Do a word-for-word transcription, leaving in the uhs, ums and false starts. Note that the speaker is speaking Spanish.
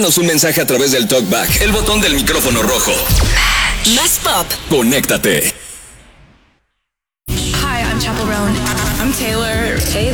Mándanos un mensaje a través del TalkBack, el botón del micrófono rojo. Más pop. Conéctate. Hi, I'm Chaperone. I'm Taylor. Hey